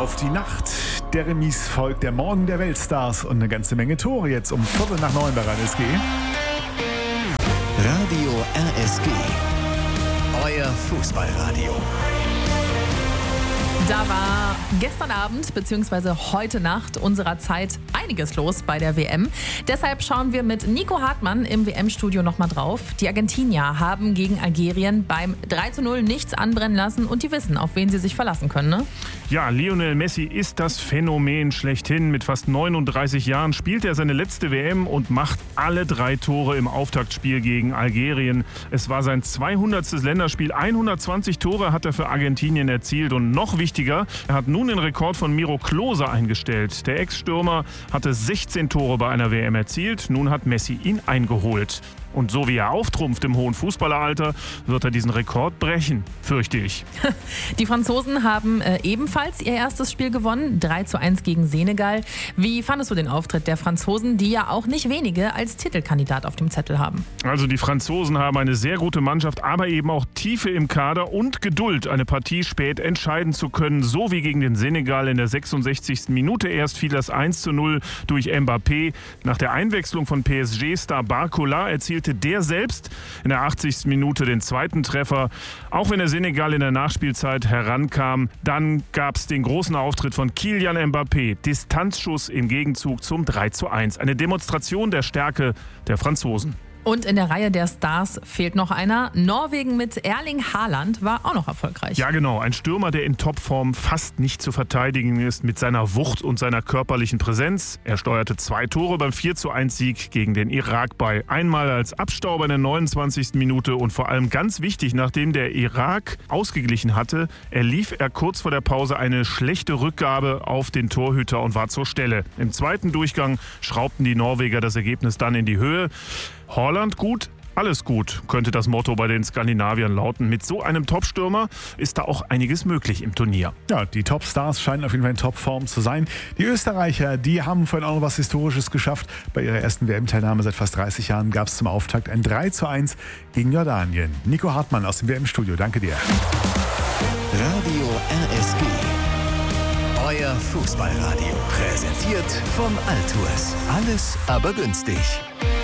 auf die Nacht. Der Remis folgt der Morgen der Weltstars und eine ganze Menge Tore jetzt um 8:45 bei RSG. Radio RSG. Euer Fußballradio. Da war gestern Abend bzw. heute Nacht unserer Zeit einiges los bei der WM. Deshalb schauen wir mit Nico Hartmann im WM-Studio nochmal drauf. Die Argentinier haben gegen Algerien beim 3:0 nichts anbrennen lassen und die wissen, auf wen sie sich verlassen können, ne? Ja, Lionel Messi ist das Phänomen schlechthin. Mit fast 39 Jahren spielt er seine letzte WM und macht alle 3 Tore im Auftaktspiel gegen Algerien. Es war sein 200. Länderspiel. 120 Tore hat er für Argentinien erzielt und noch wichtiger, er hat nun den Rekord von Miro Klose eingestellt. Der Ex-Stürmer hatte 16 Tore bei einer WM erzielt. Nun hat Messi ihn eingeholt. Und so wie er auftrumpft im hohen Fußballeralter, wird er diesen Rekord brechen, fürchte ich. Die Franzosen haben ebenfalls ihr erstes Spiel gewonnen, 3:1 gegen Senegal. Wie fandest du den Auftritt der Franzosen, die ja auch nicht wenige als Titelkandidat auf dem Zettel haben? Also die Franzosen haben eine sehr gute Mannschaft, aber eben auch Tiefe im Kader und Geduld, eine Partie spät entscheiden zu können. So wie gegen den Senegal in der 66. Minute. Erst fiel das 1:0 durch Mbappé. Nach der Einwechslung von PSG-Star Barcola erzielt der selbst in der 80. Minute den zweiten Treffer. Auch wenn der Senegal in der Nachspielzeit herankam, dann gab es den großen Auftritt von Kylian Mbappé. Distanzschuss im Gegenzug zum 3:1. Eine Demonstration der Stärke der Franzosen. Und in der Reihe der Stars fehlt noch einer. Norwegen mit Erling Haaland war auch noch erfolgreich. Ja, genau. Ein Stürmer, der in Topform fast nicht zu verteidigen ist mit seiner Wucht und seiner körperlichen Präsenz. Er steuerte 2 Tore beim 4:1-Sieg gegen den Irak bei. Einmal als Abstauber in der 29. Minute und vor allem ganz wichtig, nachdem der Irak ausgeglichen hatte, erlief er kurz vor der Pause eine schlechte Rückgabe auf den Torhüter und war zur Stelle. Im zweiten Durchgang schraubten die Norweger das Ergebnis dann in die Höhe. Haaland gut, alles gut, könnte das Motto bei den Skandinaviern lauten. Mit so einem Topstürmer ist da auch einiges möglich im Turnier. Ja, die Topstars scheinen auf jeden Fall in Topform zu sein. Die Österreicher, die haben vorhin auch noch was Historisches geschafft. Bei ihrer ersten WM-Teilnahme seit fast 30 Jahren gab es zum Auftakt ein 3:1 gegen Jordanien. Nico Hartmann aus dem WM-Studio, danke dir. Radio RSG. Euer Fußballradio. Präsentiert vom Altuas. Alles aber günstig.